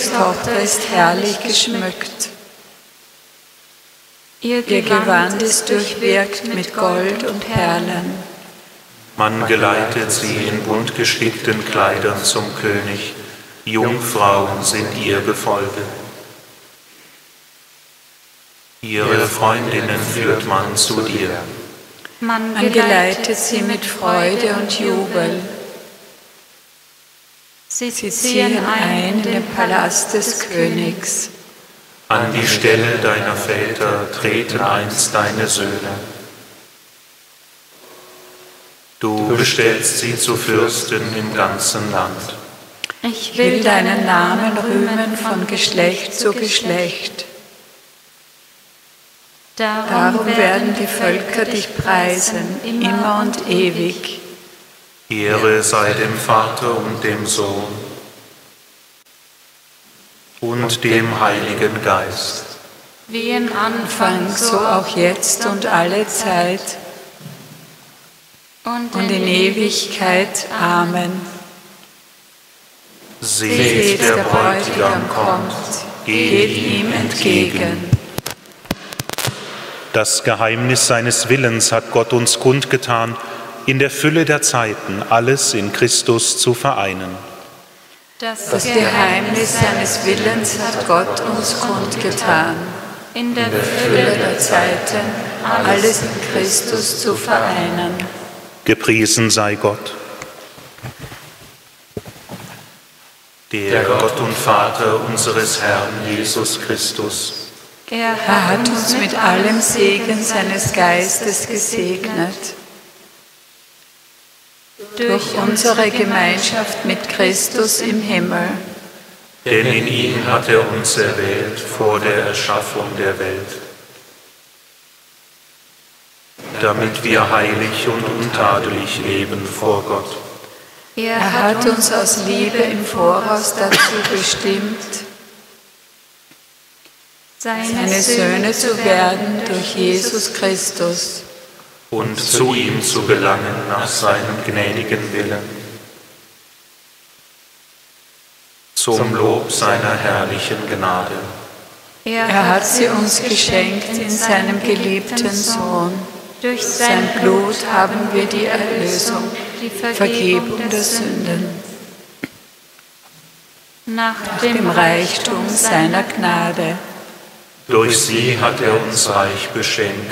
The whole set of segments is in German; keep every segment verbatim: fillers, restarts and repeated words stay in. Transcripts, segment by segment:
Königstochter ist herrlich geschmückt. Ihr Gewand ist durchwirkt mit Gold und Perlen. Man geleitet sie in bunt gestickten Kleidern zum König. Jungfrauen sind ihr Gefolge. Ihre Freundinnen führt man zu dir. Man geleitet sie mit Freude und Jubel. Sie ziehen ein in den Palast des Königs. An die Stelle deiner Väter treten einst deine Söhne. Du bestellst sie zu Fürsten im ganzen Land. Ich will deinen Namen rühmen von Geschlecht zu Geschlecht. Darum werden die Völker dich preisen, immer und ewig. Ehre sei dem Vater und dem Sohn und dem Heiligen Geist. Wie im Anfang, so auch jetzt und alle Zeit und in Ewigkeit. Amen. Seht, der Bräutigam kommt, geht ihm entgegen. Das Geheimnis seines Willens hat Gott uns kundgetan, in der Fülle der Zeiten alles in Christus zu vereinen. Das Geheimnis seines Willens hat Gott uns kundgetan, in der Fülle der Zeiten alles in Christus zu vereinen. Gepriesen sei Gott, der Gott und Vater unseres Herrn Jesus Christus. Er hat uns mit allem Segen seines Geistes gesegnet. Durch unsere Gemeinschaft mit Christus im Himmel. Denn in ihm hat er uns erwählt vor der Erschaffung der Welt, damit wir heilig und untadelig leben vor Gott. Er hat uns aus Liebe im Voraus dazu bestimmt, seine Söhne zu werden durch Jesus Christus und zu ihm zu gelangen nach seinem gnädigen Willen, zum Lob seiner herrlichen Gnade. Er hat sie uns geschenkt in seinem geliebten Sohn. Durch sein Blut haben wir die Erlösung, die Vergebung der Sünden. Nach dem Reichtum seiner Gnade. Durch sie hat er uns reich beschenkt,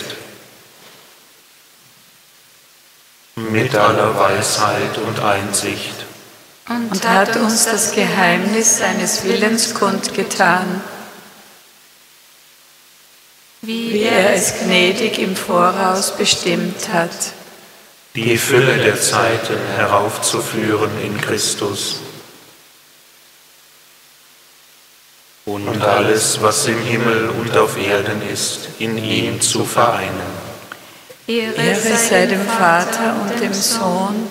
mit aller Weisheit und Einsicht. Und hat uns das Geheimnis seines Willens kundgetan, wie er es gnädig im Voraus bestimmt hat, die Fülle der Zeiten heraufzuführen in Christus. Und alles, was im Himmel und auf Erden ist, in ihm zu vereinen. Ehre sei dem Vater und dem Sohn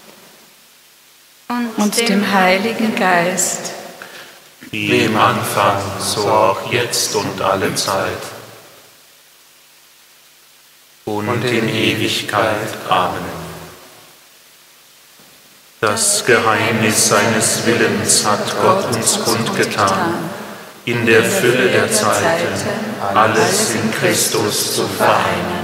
und dem Heiligen Geist. Wie im Anfang, so auch jetzt und alle Zeit. Und in Ewigkeit. Amen. Das Geheimnis seines Willens hat Gott uns kundgetan, in der Fülle der Zeiten alles in Christus zu vereinen.